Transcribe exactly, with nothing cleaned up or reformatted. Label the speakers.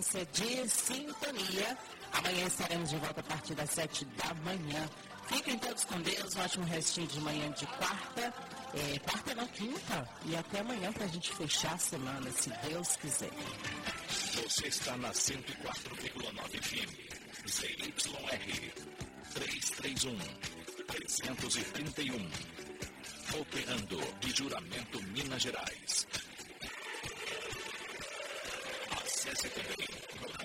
Speaker 1: audiência de sintonia. Amanhã estaremos de volta a partir das sete da manhã. Fiquem todos com Deus, um ótimo restinho de manhã de quarta. É, quarta não, quinta. E até amanhã para a gente fechar a semana, se Deus quiser.
Speaker 2: Você está na cento e quatro vírgula nove F M. Z Y R trezentos e trinta e um. trezentos e trinta e um. Operando de Juramento, Minas Gerais. Acesse também